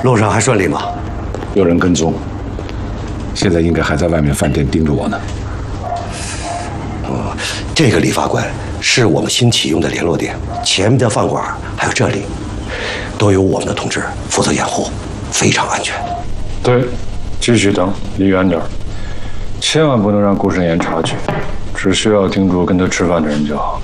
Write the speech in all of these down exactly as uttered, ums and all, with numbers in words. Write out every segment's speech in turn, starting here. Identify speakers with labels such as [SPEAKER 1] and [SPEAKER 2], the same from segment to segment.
[SPEAKER 1] 路上还顺利吗？
[SPEAKER 2] 有人跟踪，现在应该还在外面饭店盯着我呢。
[SPEAKER 1] 哦，这个理发馆是我们新启用的联络点，前面的饭馆还有这里，都由我们的同志负责掩护，非常安全。
[SPEAKER 3] 对，继续等，离远点，千万不能让顾慎言察觉，只需要盯住跟他吃饭的人就好。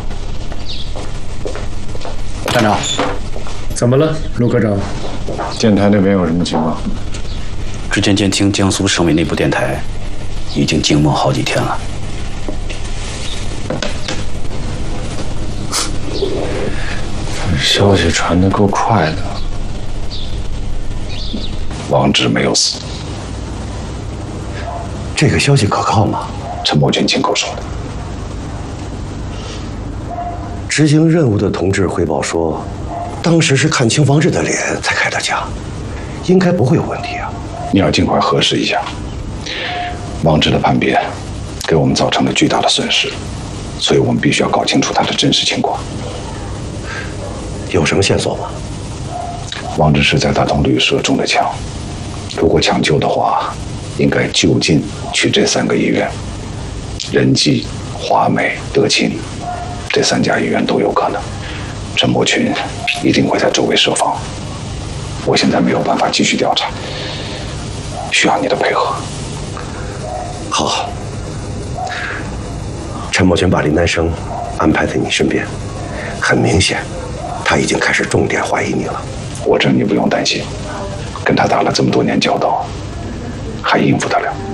[SPEAKER 4] 站长，怎么了，陆科长？
[SPEAKER 3] 电台那边有什么情况？
[SPEAKER 4] 之前监听江苏省委内部电台，已经静默好几天了。
[SPEAKER 3] 消息传得够快的。
[SPEAKER 2] 王志没有死，
[SPEAKER 1] 这个消息可靠吗？
[SPEAKER 2] 陈默群亲口说的。
[SPEAKER 1] 执行任务的同志汇报说，当时是看清王志的脸才开的枪，应该不会有问题啊。
[SPEAKER 2] 你要尽快核实一下，王志的叛变给我们造成了巨大的损失，所以我们必须要搞清楚他的真实情况。
[SPEAKER 1] 有什么线索吗？
[SPEAKER 2] 王志是在大同旅社中的枪，如果抢救的话，应该就近去这三个医院，仁济、华美、德勤，这三家医院都有可能。陈默群一定会在周围设防，我现在没有办法继续调查，需要你的配合。
[SPEAKER 1] 好，陈默群把林南生安排在你身边，很明显，他已经开始重点怀疑你了。
[SPEAKER 2] 我这你不用担心，跟他打了这么多年交道，还应付得了。